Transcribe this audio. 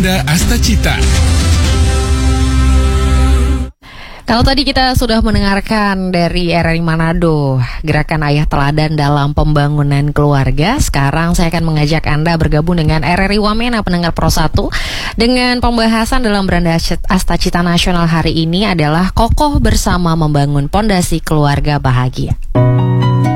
Beranda Astacita. Kalau tadi kita sudah mendengarkan dari RRI Manado, Gerakan Ayah Teladan dalam Pembangunan Keluarga. Sekarang saya akan mengajak Anda bergabung dengan RRI Wamena Pendengar Pro 1. Dengan pembahasan dalam Beranda Astacita Nasional hari ini adalah Kokoh Bersama Membangun Pondasi Keluarga Bahagia.